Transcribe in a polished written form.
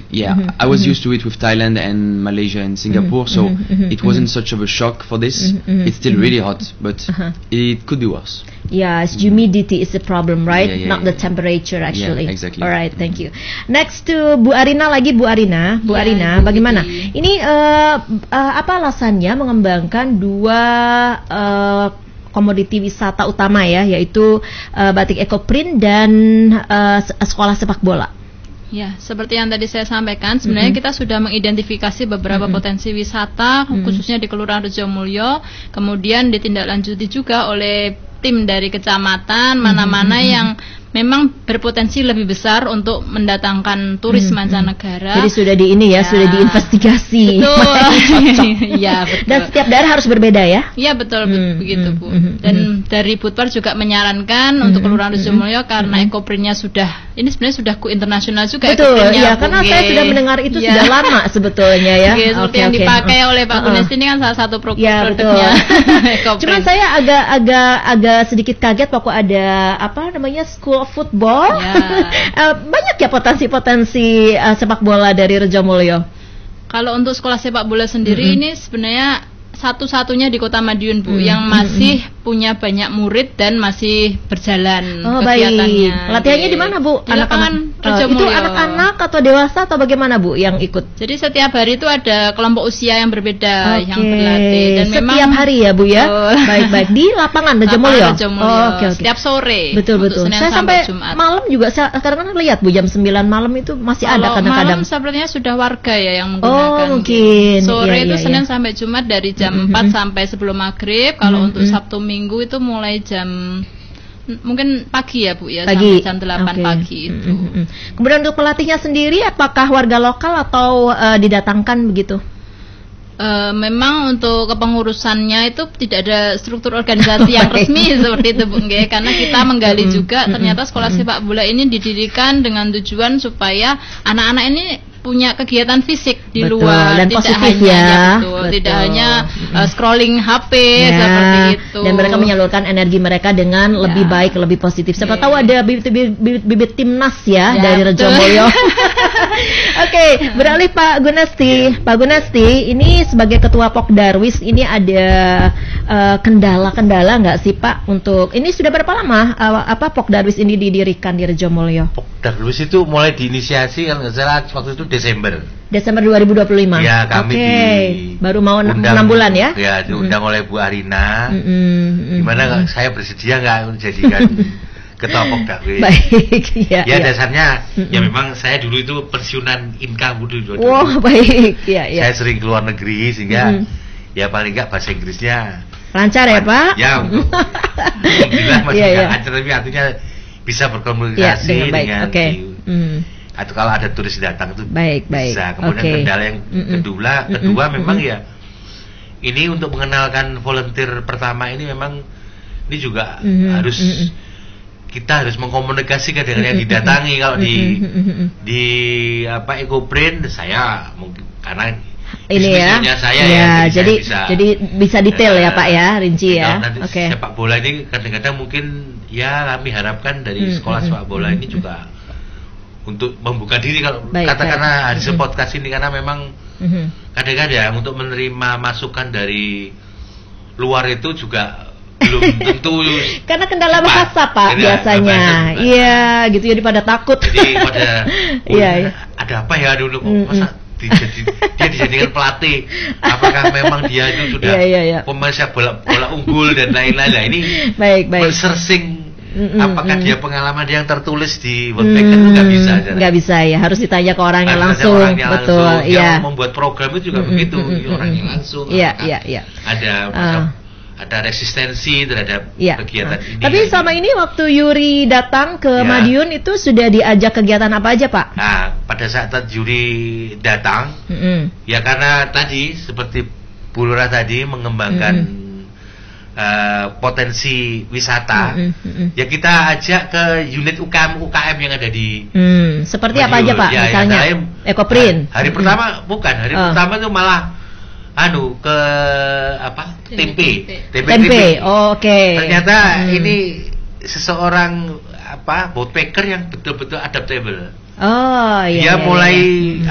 Yeah, I was used to it with Thailand and Malaysia and Singapore, so it wasn't such of a shock for this. It's still really hot, but it could be worse. Yes, humidity is the problem, right? Yeah, Not the temperature actually. Yeah, exactly. Alright, thank you. Next to Bu Arina lagi, Bu Arina. Bu Arina, bagaimana? Ini apa alasannya mengembangkan dua komoditi wisata utama ya, yaitu batik ekoprint dan sekolah sepak bola? Ya, seperti yang tadi saya sampaikan, sebenarnya kita sudah mengidentifikasi beberapa potensi wisata, khususnya di Kelurahan Rejomulyo, kemudian ditindaklanjuti juga oleh tim dari kecamatan, mana-mana yang memang berpotensi lebih besar untuk mendatangkan turis mancanegara. Jadi sudah sudah diinvestigasi. Betul. Ya, betul. Dan setiap daerah harus berbeda ya? Iya, betul, begitu Bu. Dan dari Budpar juga menyarankan untuk Kelurahan Rejomulyo karena ekoprintnya ini sebenarnya sudah go internasional juga. Betul, ya, karena saya sudah mendengar itu sudah lama sebetulnya ya. Seperti yang dipakai oleh Pak Gunesti ini kan salah satu produknya. Cuman saya agak sedikit kaget waktu ada School of Football. Banyak ya potensi sepak bola dari Rejomulyo. Kalau untuk sekolah sepak bola sendiri ini sebenarnya satu-satunya di Kota Madiun Bu yang masih punya banyak murid dan masih berjalan kegiatannya. Baik. Latihannya di mana Bu? Di lapangan itu anak-anak atau dewasa atau bagaimana Bu yang ikut? Jadi setiap hari itu ada kelompok usia yang berbeda yang berlatih dan setiap hari ya Bu ya. Baik-baik di lapangan Rejomulyo. Okay. Setiap sore. Betul. Saya sampai Jumat. Malam juga kadang-kadang lihat Bu jam 9 malam itu masih ada kadang-kadang. Malam sepertinya sudah warga ya yang menggunakan. Mungkin. Sore itu Senin sampai Jumat dari jam 4 sampai sebelum maghrib. Kalau untuk Sabtu Minggu itu mulai jam mungkin pagi ya Bu ya, sampai jam 8 pagi itu. Kemudian untuk pelatihnya sendiri apakah warga lokal atau didatangkan begitu? Memang untuk kepengurusannya itu tidak ada struktur organisasi yang resmi seperti itu Bu Nge, karena kita menggali juga ternyata sekolah sepak bola ini didirikan dengan tujuan supaya anak-anak ini punya kegiatan fisik di luar dan tidak positif hanya tidak hanya scrolling HP seperti itu. Dan mereka menyalurkan energi mereka dengan lebih baik, lebih positif. Siapa tahu ada bibit timnas dari Rejomulyo. Oke, beralih Pak Gunesti. Pak Gunesti, ini sebagai ketua Pokdarwis ini ada kendala-kendala nggak sih Pak untuk ini sudah berapa lama Pokdarwis ini didirikan di Rejomulyo? Pokdarwis itu mulai diinisiasi kalau nggak salah waktu itu Desember 2025. Ya, kami baru mau 6 bulan ya? Ya, diundang oleh Bu Arina. Gimana saya bersedia nggak menjadikan ketua Pokdarwis? Baik, ya dasarnya ya memang saya dulu itu pensiunan Inka dulu. Baik, ya. Saya sering keluar negeri sehingga ya paling nggak bahasa Inggrisnya lancar ya Pak? Ya, alhamdulillah masih lancar, tapi artinya bisa berkomunikasi dengan atau kalau ada turis datang itu bisa. Kemudian kendala yang kedua memang ya ini untuk mengenalkan volunteer pertama ini memang ini juga kita harus mengkomunikasikan dengan yang didatangi. Kalau di ekoprint saya mungkin karena ini saya jadi bisa detail ya Pak ya, rinci ya. Sepak bola ini kadang-kadang mungkin ya kami harapkan dari sekolah sepak bola ini juga untuk membuka diri kalau katakanlah hari podcast ini, karena memang kadang-kadang untuk menerima masukan dari luar itu juga belum tentu karena kendala bahasa Pak biasanya. Iya gitu, jadi pada takut. Jadi pada ada apa ya dulu kok masa dia dijadikan pelatih, apakah memang dia itu sudah pemain sepak bola unggul dan lain-lain. Nah, ini searching apakah dia pengalaman yang tertulis di Woodpecker itu nggak bisa ya, harus ditanya ke orangnya langsung. Betul ya, membuat program itu juga begitu, orangnya langsung. Ada resistensi terhadap kegiatan ini. Tapi selama ini waktu Yuri datang ke Madiun itu sudah diajak kegiatan apa aja Pak? Nah, pada saat Yuri datang ya karena tadi seperti Bu Lura tadi mengembangkan potensi wisata, ya kita ajak ke unit UKM yang ada di seperti apa aja Pak? Misalnya ekoprint. Hari pertama pertama itu malah ke tempe. Ternyata ini seseorang Woodpecker yang betul-betul adaptable. Dia mulai